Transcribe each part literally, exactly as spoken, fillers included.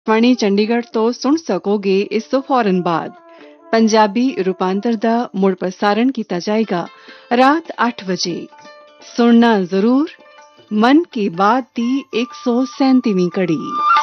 ਵਾਣੀ ਚੰਡੀਗੜ੍ਹ ਤੋਂ ਸੁਣ ਸਕੋਗੇ। ਇਸ ਤੋਂ ਫੌਰਨ ਬਾਅਦ ਪੰਜਾਬੀ ਰੂਪਾਂਤਰ ਦਾ ਮੁੜ ਪ੍ਰਸਾਰਣ ਕੀਤਾ ਜਾਏਗਾ ਰਾਤ ਅੱਠ ਵਜੇ। ਸੁਣਨਾ ਜ਼ਰੂਰ ਮਨ ਕੀ ਬਾਤ ਦੀ ਇੱਕ ਸੌ ਸੈਂਤੀਵੀਂ ਕੜੀ।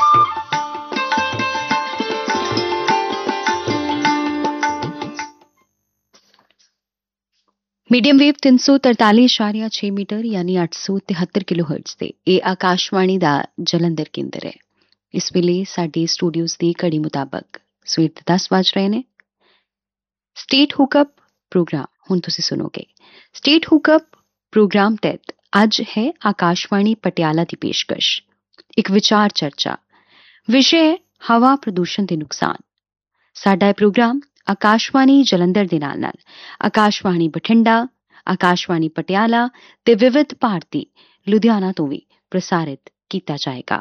ਮੀਡੀਅਮ ਵੇਵ ਤਿੰਨ ਸੌ ਤਰਤਾਲੀ ਇਸ਼ਾਰੀਆ ਛੇ ਮੀਟਰ ਯਾਨੀ ਅੱਠ ਸੌ ਤਿਹੱਤਰ ਕਿਲੋ ਹਰਟਜ਼ ਤੇ ਇਹ ਆਕਾਸ਼ਵਾਣੀ ਦਾ ਜਲੰਧਰ ਕੇਂਦਰ ਹੈ। ਇਸ ਵੇਲੇ ਸਾਡੇ ਸਟੂਡੀਓਜ਼ ਦੀ ਘੜੀ ਮੁਤਾਬਕ ਸਵੇਰ ਦੇ ਦਸ ਵੱਜ ਰਹੇ ਨੇ। ਸਟੇਟ ਹੁਕਅਪ ਪ੍ਰੋਗਰਾਮ ਹੁਣ ਤੁਸੀਂ ਸੁਣੋਗੇ। ਸਟੇਟ ਹੁਕਅਪ ਪ੍ਰੋਗਰਾਮ ਤਹਿਤ ਅੱਜ ਹੈ ਆਕਾਸ਼ਵਾਣੀ ਪਟਿਆਲਾ ਦੀ ਪੇਸ਼ਕਸ਼ ਇੱਕ ਵਿਚਾਰ ਚਰਚਾ। ਵਿਸ਼ੇ ਹੈ ਹਵਾ ਪ੍ਰਦੂਸ਼ਣ ਦੇ ਨੁਕਸਾਨ। ਸਾਡਾ ਇਹ ਪ੍ਰੋਗਰਾਮ ਆਕਾਸ਼ਵਾਣੀ ਜਲੰਧਰ ਦੇ ਨਾਲ ਨਾਲ ਆਕਾਸ਼ਵਾਣੀ ਬਠਿੰਡਾ, ਆਕਾਸ਼ਵਾਣੀ ਪਟਿਆਲਾ ਤੇ ਵਿਵਿਧ ਭਾਰਤੀ ਲੁਧਿਆਣਾ ਤੋਂ ਵੀ ਪ੍ਰਸਾਰਿਤ ਕੀਤਾ ਜਾਏਗਾ।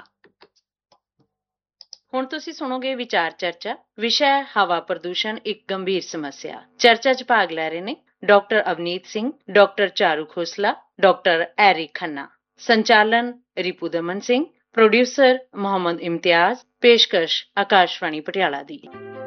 ਹੁਣ ਤੁਸੀਂ ਸੁਣੋਗੇ ਵਿਚਾਰ ਚਰਚਾ। ਵਿਸ਼ਾ ਹੈ ਹਵਾ ਪ੍ਰਦੂਸ਼ਣ ਇੱਕ ਗੰਭੀਰ ਸਮੱਸਿਆ। ਚਰਚਾ 'ਚ ਭਾਗ ਲੈ ਰਹੇ ਨੇ ਡਾਕਟਰ ਅਵਨੀਤ ਸਿੰਘ, ਡਾਕਟਰ ਚਾਰੂ ਖੋਸਲਾ, ਡਾਕਟਰ ਐਰਿਕ ਖੰਨਾ। ਸੰਚਾਲਨ ਰਿਪੂ ਦਮਨ ਸਿੰਘ, ਪ੍ਰੋਡਿਊਸਰ ਮੁਹੰਮਦ ਇਮਤਿਆਜ਼। ਪੇਸ਼ਕਸ਼ ਆਕਾਸ਼ਵਾਣੀ ਪਟਿਆਲਾ ਦੀ।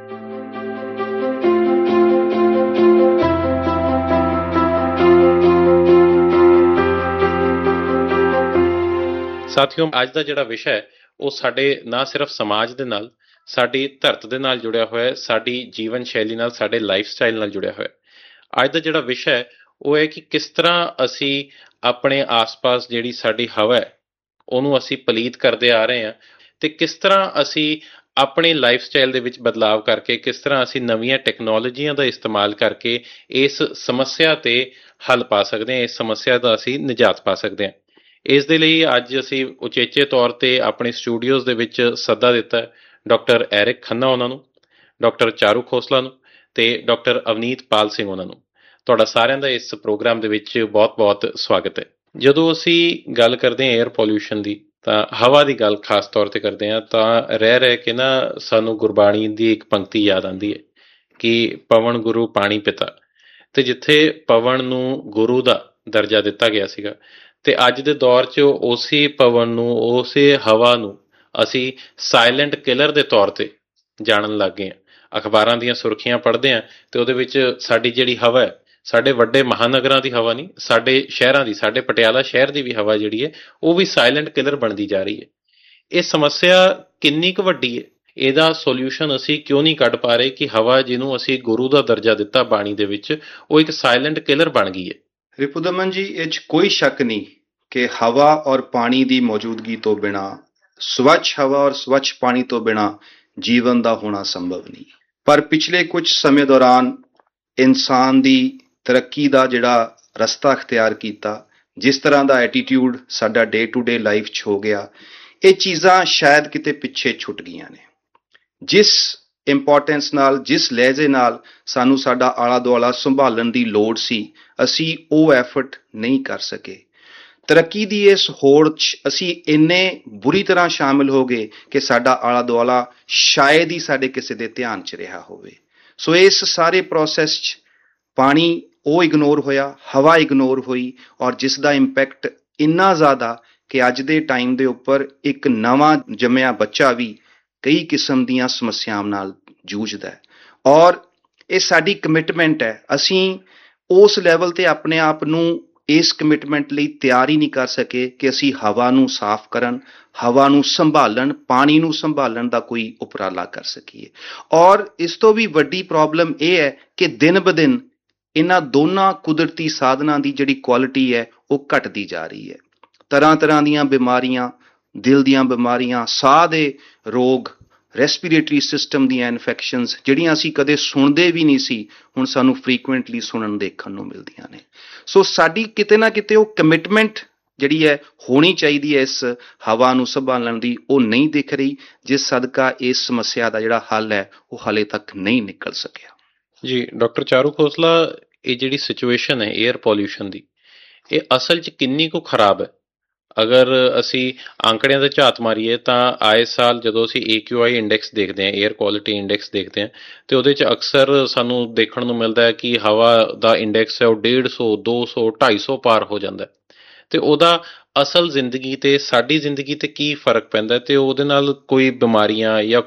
ਸਾਥੀਓ, ਅੱਜ ਦਾ ਜਿਹੜਾ ਵਿਸ਼ਾ ਹੈ ਉਹ ਸਾਡੇ ਨਾ ਸਿਰਫ ਸਮਾਜ ਦੇ ਨਾਲ, ਸਾਡੀ ਧਰਤ ਦੇ ਨਾਲ ਜੁੜਿਆ ਹੋਇਆ ਹੈ, ਸਾਡੀ ਜੀਵਨ ਸ਼ੈਲੀ ਨਾਲ, ਸਾਡੇ ਲਾਈਫ ਸਟਾਈਲ ਨਾਲ ਜੁੜਿਆ ਹੋਇਆ ਹੈ। ਅੱਜ ਦਾ ਜਿਹੜਾ ਵਿਸ਼ਾ ਹੈ ਉਹ ਹੈ ਕਿ ਕਿਸ ਤਰ੍ਹਾਂ ਅਸੀਂ ਆਪਣੇ ਆਸ-ਪਾਸ ਜਿਹੜੀ ਸਾਡੀ ਹਵਾ ਹੈ ਉਹਨੂੰ ਅਸੀਂ ਪਲੀਤ ਕਰਦੇ ਆ ਰਹੇ ਹਾਂ ਤੇ ਕਿਸ ਤਰ੍ਹਾਂ ਅਸੀਂ ਆਪਣੀ ਲਾਈਫ ਸਟਾਈਲ ਦੇ ਵਿੱਚ ਬਦਲਾਵ ਕਰਕੇ, ਕਿਸ ਤਰ੍ਹਾਂ ਅਸੀਂ ਨਵੀਆਂ ਟੈਕਨੋਲੋਜੀਆਂ ਦਾ ਇਸਤੇਮਾਲ ਕਰਕੇ ਇਸ ਸਮੱਸਿਆ ਤੇ ਹੱਲ ਪਾ ਸਕਦੇ ਹਾਂ, ਇਸ ਸਮੱਸਿਆ ਦਾ ਅਸੀਂ ਨਿਜਾਤ ਪਾ ਸਕਦੇ ਹਾਂ। ਇਸ ਦੇ ਲਈ ਅੱਜ ਅਸੀਂ ਉਚੇਚੇ ਤੌਰ ਤੇ ਆਪਣੇ ਸਟੂਡੀਓਜ਼ ਦੇ ਵਿੱਚ ਸੱਦਾ ਦਿੱਤਾ ਡਾਕਟਰ ਐਰਿਕ ਖੰਨਾ ਉਹਨਾਂ ਨੂੰ, ਡਾਕਟਰ ਚਾਰੂ ਖੋਸਲਾ ਨੂੰ ਤੇ ਡਾਕਟਰ ਅਵਨੀਤ ਪਾਲ ਸਿੰਘ ਉਹਨਾਂ ਨੂੰ। ਤੁਹਾਡਾ ਸਾਰਿਆਂ ਦਾ ਇਸ ਪ੍ਰੋਗਰਾਮ ਦੇ ਵਿੱਚ ਬਹੁਤ-ਬਹੁਤ ਸਵਾਗਤ ਹੈ। ਜਦੋਂ ਅਸੀਂ ਗੱਲ ਕਰਦੇ ਹਾਂ ਏਅਰ ਪੋਲਿਊਸ਼ਨ ਦੀ ਤਾਂ ਹਵਾ ਦੀ ਗੱਲ ਖਾਸ ਤੌਰ ਤੇ ਕਰਦੇ ਹਾਂ ਤਾਂ ਰਹਿ ਰਹਿ ਕੇ ਨਾ ਸਾਨੂੰ ਗੁਰਬਾਣੀ ਦੀ ਇੱਕ ਪੰਕਤੀ ਯਾਦ ਆਉਂਦੀ ਹੈ ਕਿ ਪਵਨ ਗੁਰੂ ਪਾਣੀ ਪਿਤਾ। ਤੇ ਜਿੱਥੇ ਪਵਨ ਨੂੰ ਗੁਰੂ ਦਾ ਦਰਜਾ ਦਿੱਤਾ ਗਿਆ ਸੀਗਾ ਤੇ ਅੱਜ ਦੇ ਦੌਰ 'ਚ ਉਸੇ ਪਵਨ ਨੂੰ, ਉਸੇ ਹਵਾ ਨੂੰ ਅਸੀਂ ਸਾਇਲੈਂਟ ਕਿਲਰ ਦੇ ਤੌਰ ਤੇ ਜਾਣਨ ਲੱਗ ਗਏ ਹਾਂ। ਅਖਬਾਰਾਂ ਦੀਆਂ ਸੁਰਖੀਆਂ ਪੜ੍ਹਦੇ ਹਾਂ ਤੇ ਉਹਦੇ ਵਿੱਚ ਸਾਡੀ ਜਿਹੜੀ ਹਵਾ ਹੈ, ਸਾਡੇ ਵੱਡੇ ਮਹਾਨਗਰਾਂ ਦੀ ਹਵਾ ਨਹੀਂ, ਸਾਡੇ ਸ਼ਹਿਰਾਂ ਦੀ, ਸਾਡੇ ਪਟਿਆਲਾ ਸ਼ਹਿਰ ਦੀ ਵੀ ਹਵਾ ਜਿਹੜੀ ਹੈ ਉਹ ਵੀ ਸਾਇਲੈਂਟ ਕਿਲਰ ਬਣਦੀ ਜਾ ਰਹੀ ਹੈ। ਇਹ ਸਮੱਸਿਆ ਕਿੰਨੀ ਕੁ ਵੱਡੀ ਹੈ, ਇਹਦਾ ਸੋਲਿਊਸ਼ਨ ਅਸੀਂ ਕਿਉਂ ਨਹੀਂ ਕੱਢ ਪਾ ਰਹੇ ਕਿ ਹਵਾ ਜਿਹਨੂੰ ਅਸੀਂ ਗੁਰੂ ਦਾ ਦਰਜਾ ਦਿੱਤਾ ਬਾਣੀ ਦੇ ਵਿੱਚ, ਉਹ ਇੱਕ ਸਾਇਲੈਂਟ ਕਿਲਰ ਬਣ ਗਈ ਹੈ। ਰਿਪੁਦਮਨ ਜੀ, ਇਹ 'ਚ ਕੋਈ ਸ਼ੱਕ ਨਹੀਂ ਕਿ ਹਵਾ ਔਰ ਪਾਣੀ ਦੀ ਮੌਜੂਦਗੀ ਤੋਂ ਬਿਨਾਂ, ਸਵੱਛ ਹਵਾ ਔਰ ਸਵੱਛ ਪਾਣੀ ਤੋਂ ਬਿਨਾਂ ਜੀਵਨ ਦਾ ਹੋਣਾ ਸੰਭਵ ਨਹੀਂ। ਪਰ ਪਿਛਲੇ ਕੁਝ ਸਮੇਂ ਦੌਰਾਨ ਇਨਸਾਨ ਦੀ ਤਰੱਕੀ ਦਾ ਜਿਹੜਾ ਰਸਤਾ ਅਖਤਿਆਰ ਕੀਤਾ, ਜਿਸ ਤਰ੍ਹਾਂ ਦਾ ਐਟੀਟਿਊਡ ਸਾਡਾ ਡੇ ਟੂ ਡੇ ਲਾਈਫ 'ਚ ਹੋ ਗਿਆ, ਇਹ ਚੀਜ਼ਾਂ ਸ਼ਾਇਦ ਕਿਤੇ ਪਿੱਛੇ ਛੁੱਟ ਗਈਆਂ ਨੇ। ਜਿਸ ਇੰਪੋਰਟੈਂਸ ਨਾਲ, ਜਿਸ ਲਹਿਜੇ ਨਾਲ ਸਾਨੂੰ ਸਾਡਾ ਆਲਾ ਦੁਆਲਾ ਸੰਭਾਲਣ ਦੀ ਲੋੜ ਸੀ, ਅਸੀਂ ਉਹ ਐਫਰਟ ਨਹੀਂ ਕਰ ਸਕੇ। ਤਰੱਕੀ ਦੀ ਇਸ ਹੋੜ 'ਚ ਅਸੀਂ ਇੰਨੇ ਬੁਰੀ ਤਰ੍ਹਾਂ ਸ਼ਾਮਿਲ ਹੋ ਗਏ ਕਿ ਸਾਡਾ ਆਲਾ ਦੁਆਲਾ ਸ਼ਾਇਦ ਹੀ ਸਾਡੇ ਕਿਸੇ ਦੇ ਧਿਆਨ 'ਚ ਰਿਹਾ ਹੋਵੇ। ਸੋ ਇਸ ਸਾਰੇ ਪ੍ਰੋਸੈਸ 'ਚ ਪਾਣੀ ਉਹ ਇਗਨੋਰ ਹੋਇਆ, ਹਵਾ ਇਗਨੋਰ ਹੋਈ ਔਰ ਜਿਸ ਦਾ ਇੰਪੈਕਟ ਇੰਨਾ ਜ਼ਿਆਦਾ ਕਿ ਅੱਜ ਦੇ ਟਾਈਮ ਦੇ ਉੱਪਰ ਇੱਕ ਨਵਾਂ ਜੰਮਿਆ ਬੱਚਾ ਵੀ ਕਈ ਕਿਸਮ ਦੀਆਂ ਸਮੱਸਿਆਵਾਂ ਨਾਲ ਜੂਝਦਾ ਹੈ। ਔਰ ਇਹ ਸਾਡੀ ਕਮਿਟਮੈਂਟ ਹੈ। ਅਸੀਂ ਉਸ ਲੈਵਲ ਤੇ ਆਪਣੇ ਆਪ ਨੂੰ ਇਸ ਕਮਿਟਮੈਂਟ ਲਈ ਤਿਆਰ ਹੀ ਨਹੀਂ ਕਰ ਸਕੇ ਕਿ ਅਸੀਂ ਹਵਾ ਨੂੰ ਸਾਫ਼ ਕਰਨ, ਹਵਾ ਨੂੰ ਸੰਭਾਲਣ, ਪਾਣੀ ਨੂੰ ਸੰਭਾਲਣ ਦਾ ਕੋਈ ਉਪਰਾਲਾ ਕਰ ਸਕੀਏ। ਔਰ ਇਸ ਤੋਂ ਵੀ ਵੱਡੀ ਪ੍ਰੋਬਲਮ ਇਹ ਹੈ ਕਿ ਦਿਨ ਬ ਦਿਨ ਇਹਨਾਂ ਦੋਨਾਂ ਕੁਦਰਤੀ ਸਾਧਨਾਂ ਦੀ ਜਿਹੜੀ ਕੁਆਲਿਟੀ ਹੈ ਉਹ ਘਟਦੀ ਜਾ ਰਹੀ ਹੈ। ਤਰ੍ਹਾਂ ਤਰ੍ਹਾਂ ਦੀਆਂ ਬਿਮਾਰੀਆਂ, ਦਿਲ ਦੀਆਂ ਬਿਮਾਰੀਆਂ, ਸਾਹ ਦੇ ਰੋਗ, ਰੈਸਪੀਰੇਟਰੀ ਸਿਸਟਮ ਦੀਆਂ ਇਨਫੈਕਸ਼ਨਸ ਜਿਹੜੀਆਂ ਅਸੀਂ ਕਦੇ ਸੁਣਦੇ ਵੀ ਨਹੀਂ ਸੀ, ਹੁਣ ਸਾਨੂੰ ਫਰੀਕੁਐਂਟਲੀ ਸੁਣਨ ਦੇਖਣ ਨੂੰ ਮਿਲਦੀਆਂ ਨੇ। ਸੋ ਸਾਡੀ ਕਿਤੇ ਨਾ ਕਿਤੇ ਉਹ ਕਮਿਟਮੈਂਟ ਜਿਹੜੀ ਹੈ ਹੋਣੀ ਚਾਹੀਦੀ ਹੈ ਇਸ ਹਵਾ ਨੂੰ ਸੰਭਾਲਣ ਦੀ, ਉਹ ਨਹੀਂ ਦਿਖ ਰਹੀ, ਜਿਸ ਸਦਕਾ ਇਸ ਸਮੱਸਿਆ ਦਾ ਜਿਹੜਾ ਹੱਲ ਹੈ ਉਹ ਹਾਲੇ ਤੱਕ ਨਹੀਂ ਨਿਕਲ ਸਕਿਆ। ਜੀ ਡਾਕਟਰ ਚਾਰੂ ਖੋਸਲਾ, ਇਹ ਜਿਹੜੀ ਸਿਚੁਏਸ਼ਨ ਹੈ ਏਅਰ ਪੋਲਿਊਸ਼ਨ ਦੀ, ਇਹ ਅਸਲ 'ਚ ਕਿੰਨੀ ਕੁ ਖਰਾਬ ਹੈ? ਅਗਰ ਅਸੀਂ ਅੰਕੜਿਆਂ 'ਤੇ ਝਾਤ ਮਾਰੀਏ ਤਾਂ ਆਏ ਸਾਲ ਜਦੋਂ ਅਸੀਂ ਏ ਕਿਊ ਆਈ ਇੰਡੈਕਸ ਦੇਖਦੇ ਹਾਂ, ਏਅਰ ਕੁਆਲਿਟੀ ਇੰਡੈਕਸ ਦੇਖਦੇ ਹਾਂ, ਅਤੇ ਉਹਦੇ 'ਚ ਅਕਸਰ ਸਾਨੂੰ ਦੇਖਣ ਨੂੰ ਮਿਲਦਾ ਹੈ ਕਿ ਹਵਾ ਦਾ ਇੰਡੈਕਸ ਹੈ ਉਹ ਡੇਢ ਸੌ, ਦੋ ਸੌ, ਢਾਈ ਸੌ ਪਾਰ ਹੋ ਜਾਂਦਾ। ਅਤੇ ਉਹਦਾ ਅਸਲ ਜ਼ਿੰਦਗੀ ਤੇ ਸਾਡੀ ਜ਼ਿੰਦਗੀ ਤੇ ਕੀ ਫਰਕ ਪੈਂਦਾ, ਤੇ ਉਹਦੇ ਨਾਲ ਕੋਈ ਬਿਮਾਰੀਆਂ ਜਾਂ